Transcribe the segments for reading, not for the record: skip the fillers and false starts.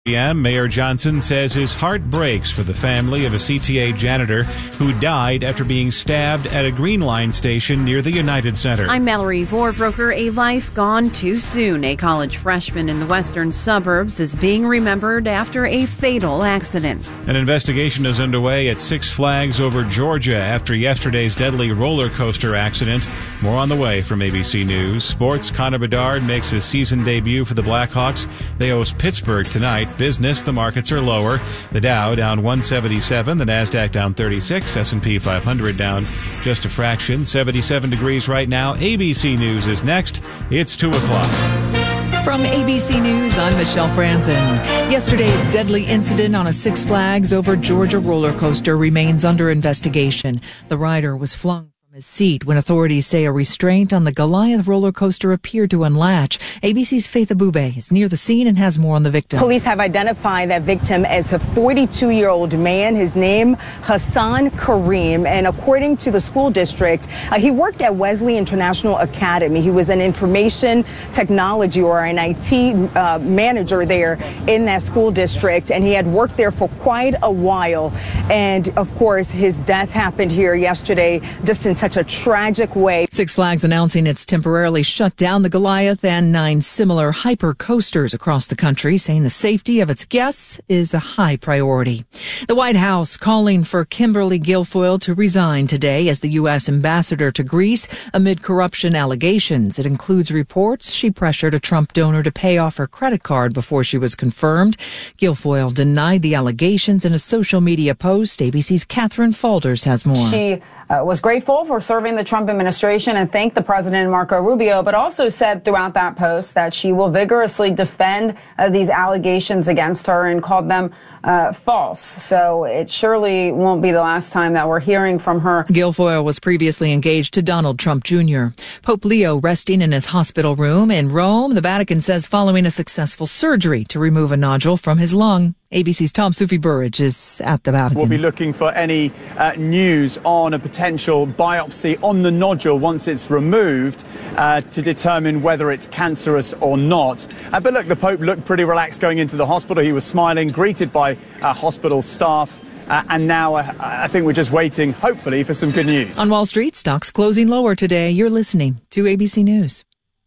Mayor Johnson says his heart breaks for the family of a CTA janitor who died after being stabbed at a Green Line station near the United Center. I'm Mallory Vorbroker. A life gone too soon. A college freshman in the western suburbs is being remembered after a fatal accident. An investigation is underway at Six Flags over Georgia after yesterday's deadly roller coaster accident. More on the way from ABC News. Sports, Connor Bedard makes his season debut for the Blackhawks. They host Pittsburgh tonight. Business, the markets are lower. The Dow down 177, the Nasdaq down 36, S&P 500 down just a fraction, 77 degrees right now. ABC News is next. It's 2 o'clock. From ABC News, I'm Michelle Franzen. Yesterday's deadly incident on a Six Flags over Georgia roller coaster remains under investigation. The rider was flung from his seat when authorities say a restraint on the Goliath roller coaster appeared to unlatch. ABC's Faith Abube is near the scene and has more on the victim. Police have identified that victim as a 42-year-old man. His name, Hassan Kareem. And according to the school district, he worked at Wesley International Academy. He was an information technology or an IT manager there in that school district. And he had worked there for quite a while. And of course, his death happened here yesterday, just in such a tragic way. Six Flags announcing it's temporarily shut down the Goliath and 9 similar hyper coasters across the country, saying the safety of its guests is a high priority. The White House calling for Kimberly Guilfoyle to resign today as the U.S. ambassador to Greece amid corruption allegations. It includes reports she pressured a Trump donor to pay off her credit card before she was confirmed. Guilfoyle denied the allegations in a social media post. ABC's Catherine Falders has more. She was grateful for serving the Trump administration and thanked the president, Marco Rubio, but also said throughout that post that she will vigorously defend these allegations against her and called them false. So it surely won't be the last time that we're hearing from her. Guilfoyle was previously engaged to Donald Trump Jr. Pope Leo resting in his hospital room in Rome, the Vatican says, following a successful surgery to remove a nodule from his lung. ABC's Tom Sufi Burridge is at the Vatican. We'll be looking for any news on a potential biopsy on the nodule once it's removed to determine whether it's cancerous or not. But look, the Pope looked pretty relaxed going into the hospital. He was smiling, greeted by hospital staff. And now I think we're just waiting, hopefully, for some good news. On Wall Street, stocks closing lower today. You're listening to ABC News.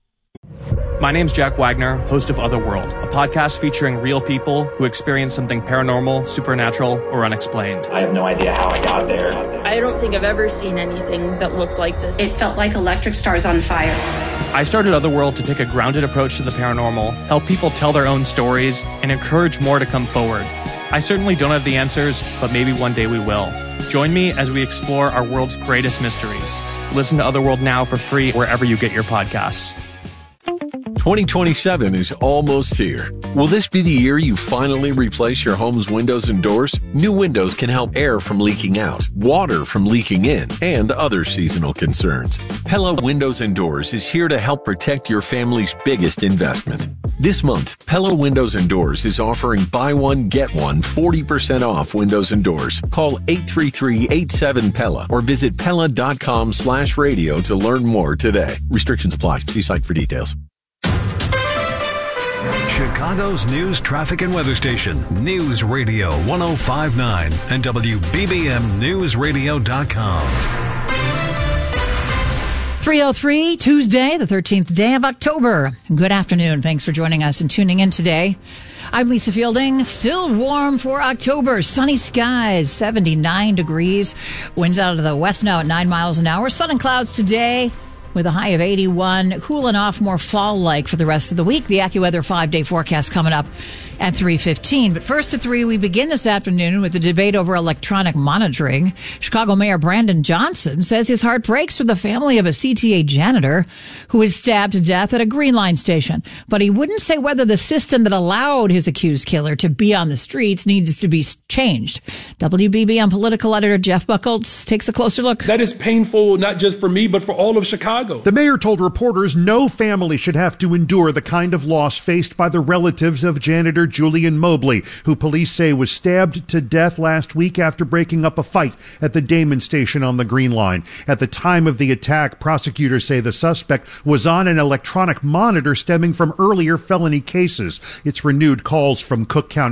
My name's Jack Wagner, host of Otherworld, a podcast featuring real people who experience something paranormal, supernatural, or unexplained. I have no idea how I got there. I don't think I've ever seen anything that looks like this. It felt like electric stars on fire. I started Otherworld to take a grounded approach to the paranormal, help people tell their own stories, and encourage more to come forward. I certainly don't have the answers, but maybe one day we will. Join me as we explore our world's greatest mysteries. Listen to Otherworld now for free wherever you get your podcasts. 2027 is almost here. Will this be the year you finally replace your home's windows and doors? New windows can help air from leaking out, water from leaking in, and other seasonal concerns. Pella Windows and Doors is here to help protect your family's biggest investment. This month, Pella Windows and Doors is offering buy one, get one 40% off windows and doors. Call 833-87-PELLA or visit Pella.com/radio to learn more today. Restrictions apply. See site for details. Chicago's news, traffic, and weather station, News Radio 105.9 and WBBMNewsRadio.com. 3:03, Tuesday, the 13th day of October. Good afternoon. Thanks for joining us and tuning in today. I'm Lisa Fielding. Still warm for October. Sunny skies, 79 degrees. Winds out of the west now at 9 miles an hour. Sun and clouds today, with a high of 81, cooling off more fall-like for the rest of the week. The AccuWeather 5-day forecast coming up at 3:15. But first at 3, we begin this afternoon with the debate over electronic monitoring. Chicago Mayor Brandon Johnson says his heart breaks for the family of a CTA janitor who was stabbed to death at a Green Line station. But he wouldn't say whether the system that allowed his accused killer to be on the streets needs to be changed. WBBM political editor Jeff Buckles takes a closer look. That is painful, not just for me, but for all of Chicago. Chicago. The mayor told reporters no family should have to endure the kind of loss faced by the relatives of janitor Julian Mobley, who police say was stabbed to death last week after breaking up a fight at the Damon station on the Green Line. At the time of the attack, prosecutors say the suspect was on an electronic monitor stemming from earlier felony cases. It's renewed calls from Cook County